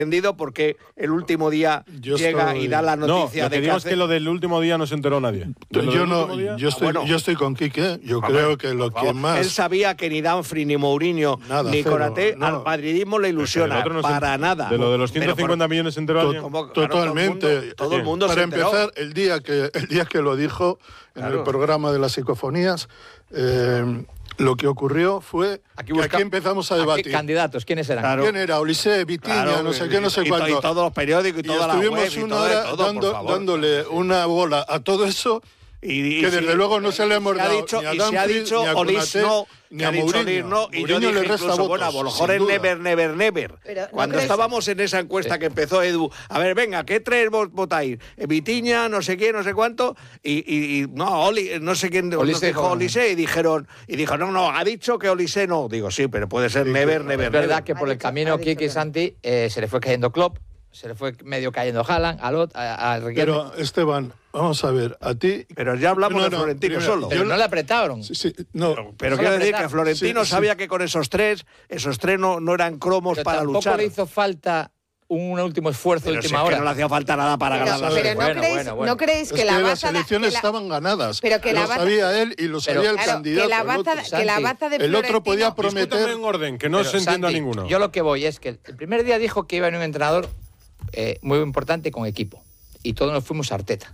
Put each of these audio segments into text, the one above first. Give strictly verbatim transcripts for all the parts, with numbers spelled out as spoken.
porque el último día yo llega estoy... y da la noticia no, lo que de digo que es que lo del último día no se enteró nadie. Yo, no, yo, estoy, ah, bueno. yo estoy con Quique. Yo a creo ver, que lo que vamos, más... Él sabía que ni Danfri, ni Mourinho, nada, ni cero, Konaté no. al madridismo le ilusiona. No para se... nada. De lo de los ciento cincuenta por... millones se enteró alguien. Como, Totalmente. Claro, todo el mundo, todo el mundo Para se enteró. empezar, el día, que, el día que lo dijo en Claro. el programa de las psicofonías... Eh, lo que ocurrió fue aquí, busca... que aquí empezamos a debatir. ¿Qué candidatos? ¿Quiénes eran? Claro. ¿Quién era? Ulisé, Vitiña, Claro, no sé qué, no sé y, cuánto. Y todos los periódicos y, y toda la web. estuvimos y una todo, hora todo, dando, por favor. dándole una bola a todo eso. Y, y, que desde sí, luego no se le hemos se ha dado dicho, ni a y se ha Dumfries, dicho ni a Olis Konaté, no, ni a ha dicho Mourinho. Olis no, y yo Mourinho dije le resta incluso, votos, bueno, a lo mejor sin es duda. never, never, never. Pero, ¿no Cuando crees? estábamos en esa encuesta Sí. que empezó Edu, a ver, venga, ¿qué tres vos votáis? Eh, Vitiña, no sé qué, no sé cuánto, y, y, y no, Oli, no sé quién Olise, dijo con- Olise, y dijeron, y dijo, no, no, ha dicho que Olise no. Digo, sí, pero puede ser Sí, never, sí. never, Es verdad never. que por Ha el dicho- camino ha dicho Kiki y que- Santi eh, se le fue cayendo Klopp, se le fue medio cayendo Haaland, a Lot, a, a Riquelme. Pero, Esteban, vamos a ver, a ti... Pero ya hablamos No, de no, Florentino primero, solo. Pero yo- no le apretaron. Sí, sí, no, Pero No quiero la decir apretaron. que Florentino Sí, sí. sabía que con esos tres, esos tres no, no eran cromos Pero para tampoco luchar. le hizo falta un último esfuerzo de Pero si última es que hora. no le hacía falta nada para Pero, ganar la pero serie. no, Bueno, creéis, bueno, bueno. ¿no creéis es que la las baza... elecciones que la- estaban ganadas. Pero que la lo baza- sabía él y lo sabía el claro, candidato. que la el baza, otro. que la Santi, baza de el otro podía Florentino- prometer... Discúltame en orden, que no Pero, se entienda Santi, ninguno. Yo lo que voy es que el primer día dijo que iba a venir un entrenador eh, muy importante con equipo. Y todos nos fuimos a Arteta.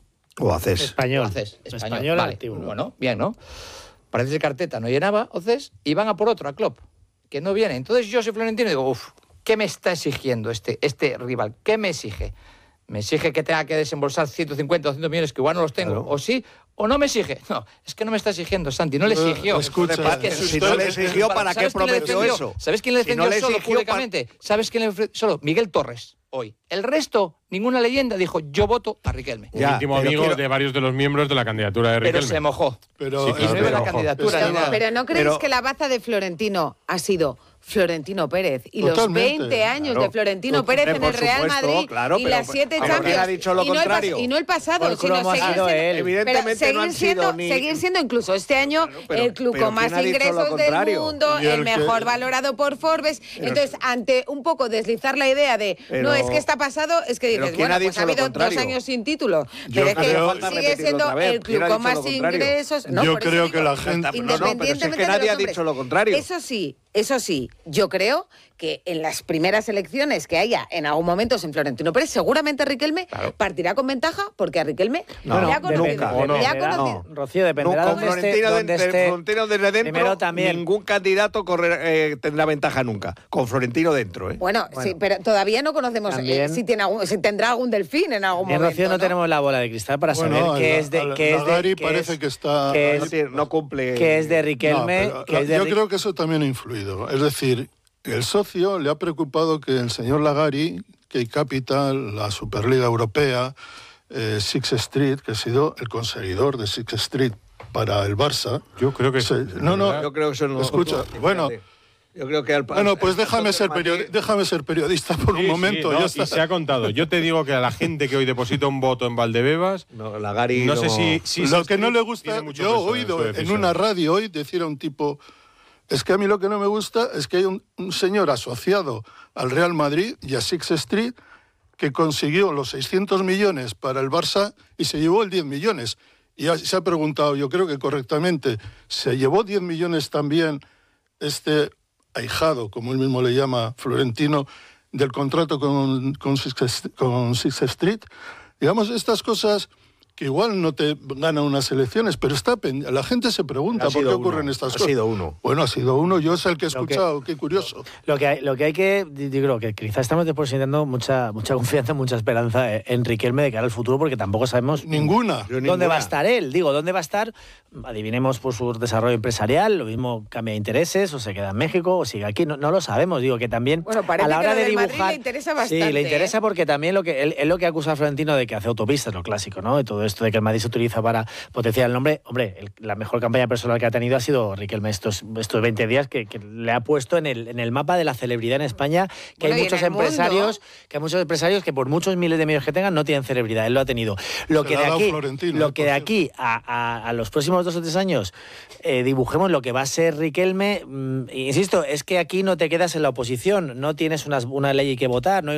O haces. Español. Haces, español. Español Vale. antiguo. Bueno, bien, ¿no? Parece que Arteta no llenaba, Oces, y van a por otro, a Klopp, que no viene. Entonces yo soy Florentino y digo, uff, ¿qué me está exigiendo este, este rival? ¿Qué me exige? ¿Me exige que tenga que desembolsar ciento cincuenta o doscientos millones que igual no los tengo? Claro. ¿O sí? ¿O no me exige? No, es que no me está exigiendo, Santi, no le Eh, exigió. escucha, Es que si usted- no le exigió, ¿para qué ¿Sabes quién le prometió defendió? eso? ¿Sabes quién le Si no defendió le solo exigió, públicamente? ¿Sabes quién le defendió? Solo Miguel Torres, hoy. El resto, ninguna leyenda dijo, yo voto a Riquelme. Un Ya, íntimo pero amigo quiero- de varios de los miembros de la candidatura de Pero Riquelme. se mojó. Pero, Sí, Y no claro, iba pero la ojo, candidatura ni Esteban, nada. Pero ¿no creéis Pero- que la baza de Florentino ha sido Florentino Pérez y Totalmente. los veinte años Claro. de Florentino Tot- Pérez en por el Real supuesto, Madrid claro, y pero- las siete pero ¿quién Champions ha dicho lo y, no el pas- contrario? y no el pasado, Por sino cómo ha seguir sido siendo, él. pero Evidentemente seguir no han siendo, sido ni- seguir siendo incluso este año pero- el club pero con más ¿quién ha dicho lo ingresos del contrario? mundo, Y el el mejor que- valorado por Forbes. Entonces, ante un poco deslizar la idea de Pero- no es que está pasado, es que pero dices, ¿quién bueno, ha pues dicho ha lo habido dos contrario? años sin título, Yo pero es que creo- Falta sigue repetirlo siendo otra vez. el ¿Quién club ha con dicho más lo contrario? ingresos. No, Yo por eso creo digo, que la gente- No, no, pero si es que independientemente nadie de los ha dicho nombres. lo contrario. Eso sí, eso sí, yo creo que en las primeras elecciones que haya en algún momento en Florentino Pérez, seguramente Riquelme partirá con ventaja porque a Riquelme No, le ha conocido. nunca. Dependerá- Le ha dependerá- conocido. Rocío, dependerá No, con dónde esté, Florentino, dónde de, de esté. Florentino desde dentro, Primero también. ningún candidato corre- eh, tendrá ventaja nunca. Con Florentino dentro, ¿eh? Bueno, sí, pero todavía no conocemos eh, También- si, tiene algún- si tendrá algún delfín en algún En momento. Rocío no, tenemos la bola de cristal para Bueno, saber qué la- es de la- qué es de Lagari qué parece es- que está- qué no, es, tiene- no cumple. qué es de No, Riquelme, pero qué la- es de yo Ri- creo que eso también ha influido. Es decir, el socio le ha preocupado que el señor Lagari, Key Capital, la Superliga Europea, eh, Six Street, que ha sido el conseguidor de Six Street para el Barça. Yo creo que... Se- no, no, Yo creo que eso no. escucha, bueno, Yo creo que al, bueno, pues déjame al- ser, al- periodi- déjame ser periodista por Sí, un sí, momento. no, ya y está. se ha contado. Yo te digo que a la gente que hoy deposita un voto en Valdebebas, No, Lagari no no- sé si... si Lo se- que no le tiene gusta, mucho yo he peso en oído su en decisión. una radio hoy decir a un tipo, es que a mí lo que no me gusta es que hay un, un señor asociado al Real Madrid y a Six Street que consiguió los seiscientos millones para el Barça y se llevó el diez millones. Y ha- se ha preguntado, yo creo que correctamente, ¿se llevó diez millones también este ahijado, como él mismo le llama, Florentino, del contrato con, con, Six, con Six Street? Digamos, estas cosas que igual no te ganan unas elecciones, pero está pen- la gente se pregunta Ha por qué sido ocurren uno, estas ha cosas. sido uno. Bueno, ha sido uno, yo es el que he Lo que- escuchado, qué curioso. Lo que hay, lo que hay que, digo, que quizás estamos depositando mucha, mucha confianza, mucha esperanza en Riquelme de cara al futuro, porque tampoco sabemos Ninguna. Yo dónde ninguna. va a estar él. Digo, ¿dónde va a estar? Adivinemos por su desarrollo empresarial, lo mismo cambia de intereses, o se queda en México, o sigue aquí, no, no lo sabemos. Digo, que también Bueno, parece a la que hora lo de del Madrid dibujar... le interesa Sí, bastante, le interesa ¿eh? porque también lo que él, él lo que acusa a Florentino de que hace autopistas, lo clásico, ¿no? Y todo esto de que el Madrid se utiliza para potenciar el nombre. Hombre, el- la mejor campaña personal que ha tenido ha sido Riquelme estos, estos veinte días, que, que le ha puesto en el, en el mapa de la celebridad en España, que Bueno, y hay en muchos el mundo. empresarios, que hay muchos empresarios que por muchos miles de millones que tengan no tienen celebridad. Él lo ha tenido. Lo Se que la de ha dado aquí, Florentino, lo eh, que por de cierto. aquí a, a- a los próximos dos o tres años eh, dibujemos lo que va a ser Riquelme, mm, insisto, es que aquí no te quedas en la oposición, no tienes unas, una ley que votar, no hay